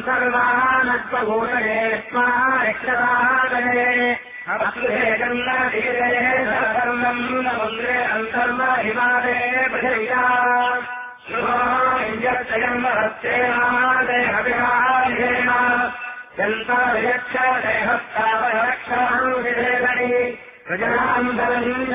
सर्वानत्वभूतये स्मा रक्षतादये अप्रेकन्नधीरे सर्वम् समुद्रे अन्तर्म हिमादे पृथिव्या शुभोऽयम् हस्तेनादेहविहारेण यन्तायक्ष देहस्तावरक्षाम् विधेदनि प्रजनाम् धनम्